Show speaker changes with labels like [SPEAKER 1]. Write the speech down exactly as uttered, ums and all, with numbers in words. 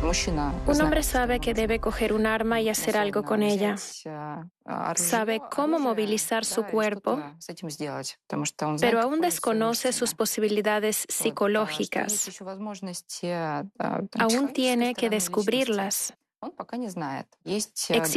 [SPEAKER 1] Un hombre sabe que debe coger un arma y hacer algo con ella. Sabe cómo movilizar su cuerpo, pero aún desconoce sus posibilidades psicológicas. Aún tiene que descubrirlas.